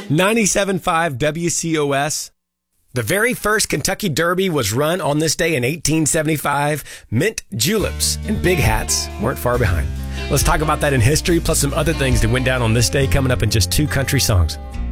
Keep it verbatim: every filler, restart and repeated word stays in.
ninety-seven point five W C O S. The very first Kentucky Derby was run on this day in eighteen seventy-five. Mint juleps and big hats weren't far behind. Let's talk about that in history, plus some other things that went down on this day coming up in just two country songs.